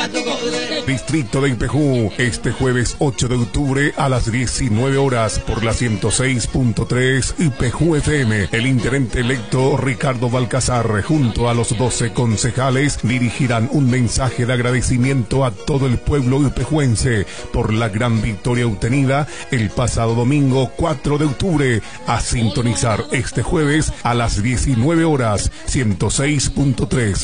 Distrito de Ipejú, este jueves 8 de octubre a las 19 horas por la 106.3 Ipejú FM. El intendente electo Ricardo Balcazar junto a los 12 concejales dirigirán un mensaje de agradecimiento a todo el pueblo ipejuense por la gran victoria obtenida el pasado domingo 4 de octubre. A sintonizar este jueves a las 19 horas 106.3